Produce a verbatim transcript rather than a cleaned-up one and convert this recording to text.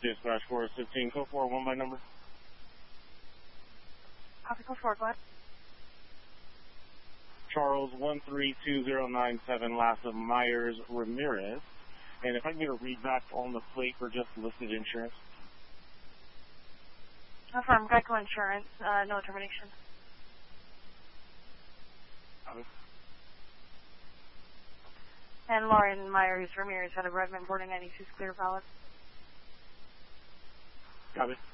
Dispatch four fifteen, code four one by number. Copy, code four, go ahead. Charles one three two zero nine seven, last of Myers Ramirez. And if I can get a read back on the plate for just listed insurance. From Geico Insurance, uh, no termination. Okay. And Lauren Myers Ramirez out of Redmond, boarding ninety-six, clear valid. Got it.